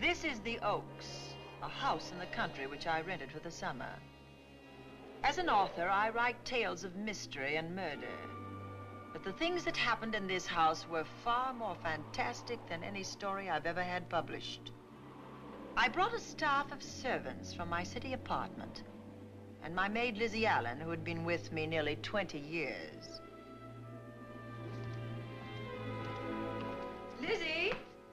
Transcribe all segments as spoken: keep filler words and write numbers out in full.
This is the Oaks, a house in the country which I rented for the summer. As an author, I write tales of mystery and murder. But the things that happened in this house were far more fantastic than any story I've ever had published. I brought a staff of servants from my city apartment, and my maid Lizzie Allen, who had been with me nearly twenty years. Lizzie?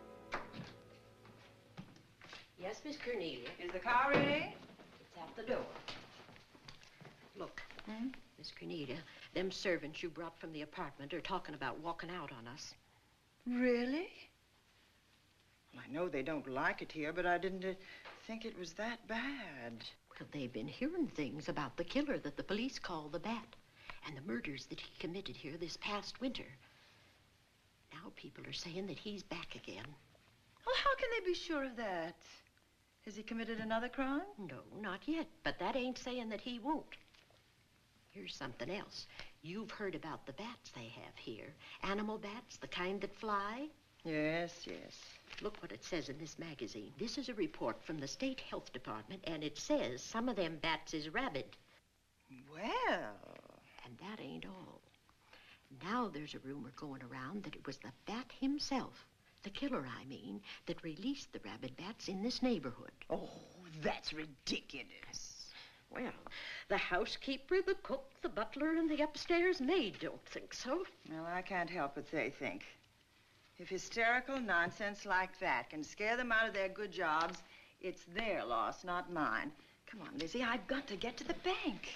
Yes, Miss Cornelia. Is the car ready? It's at the door. Look, Hmm? Miss Cornelia, them servants you brought from the apartment are talking about walking out on us. Really? Well, I know they don't like it here, but I didn't uh, think it was that bad. Well, they've been hearing things about the killer that the police call the Bat and the murders that he committed here this past winter. Now people are saying that he's back again. Well, how can they be sure of that? Has he committed another crime? No, not yet, but that ain't saying that he won't. Here's something else. You've heard about the bats they have here. Animal bats, the kind that fly. Yes, yes. Look what it says in this magazine. This is a report from the State Health Department, and it says some of them bats is rabid. Well. And that ain't all. Now there's a rumor going around that it was the bat himself, the killer, I mean, that released the rabid bats in this neighborhood. Oh, that's ridiculous. Well, the housekeeper, the cook, the butler, and the upstairs maid don't think so. Well, I can't help what they think. If hysterical nonsense like that can scare them out of their good jobs, it's their loss, not mine. Come on, Lizzie, I've got to get to the bank.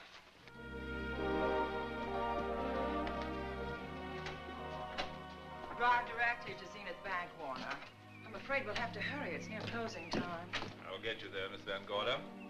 Drive directly to Zenith Bank, Warner. I'm afraid we'll have to hurry. It's near closing time. I'll get you there, Miss Van Gorder.